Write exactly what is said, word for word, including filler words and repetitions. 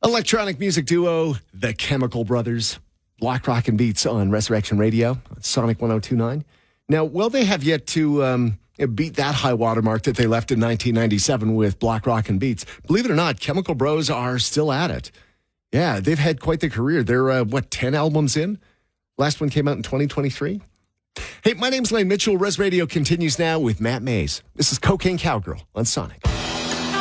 Electronic music duo, The Chemical Brothers, Black Rockin' Beats on Resurrection Radio, Sonic one oh two point nine. Now, well, they have yet to um, beat that high watermark that they left in nineteen ninety-seven with Black Rockin' Beats. Believe it or not, Chemical Bros are still at it. Yeah, they've had quite the career. They're, uh, what, ten albums in? Last one came out in twenty twenty-three. Hey, my name's Lane Mitchell. Res Radio continues now with Matt Mays. This is Cocaine Cowgirl on Sonic.